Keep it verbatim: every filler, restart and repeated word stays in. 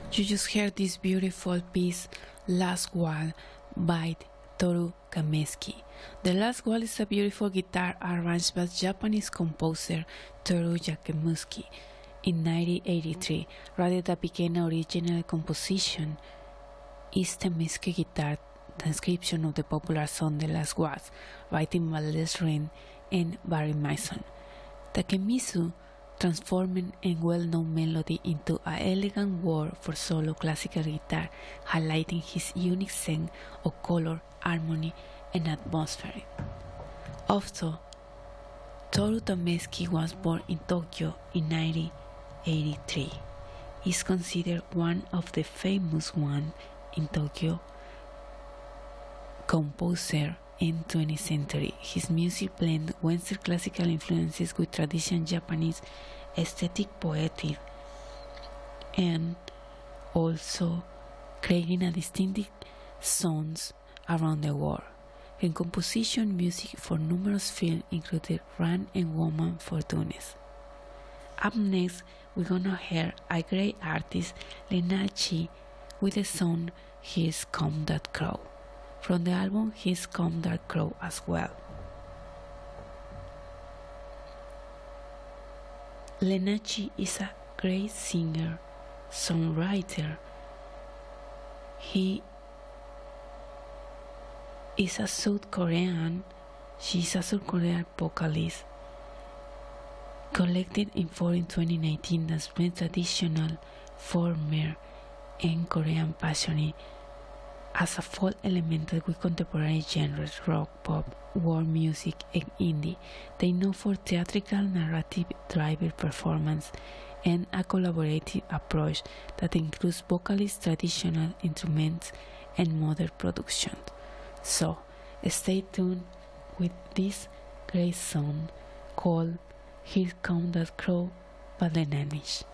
You just heard this beautiful piece, Last Wall, by Toru Kamesky. The Last Wall is a beautiful guitar arranged by Japanese composer Toru Kamesky in nineteen eighty-three. Rather than became an original composition, is Kamesky guitar transcription of the popular song The Last Waltz, written by Les Rein and Barry Mason. Takemitsu transforming a well-known melody into an elegant work for solo classical guitar, highlighting his unique sense of color, harmony, and atmosphere. Also, Toru Kamesky was born in Tokyo in nineteen eighty-three. He is considered one of the famous ones in Tokyo composer in twentieth century. His music blends Western classical influences with traditional Japanese aesthetic poetry, and also creating a distinctive sounds around the world. He composition music for numerous films, including Run and Woman for Dunes. Up next, we're gonna hear a great artist, Lenache, with the song Here's Come That Crow, from the album Here's Come That Crow as well. Lenache is a great singer, songwriter. He is a South Korean, she is a South Korean vocalist, collected in foreign twenty nineteen that blends traditional, former, and Korean passion as a folk element with contemporary genres, rock, pop, world music, and indie. They know for theatrical narrative-driven performance and a collaborative approach that includes vocalist, traditional instruments, and modern production. So, stay tuned with this great song called Here Come That Crow by the Lenache.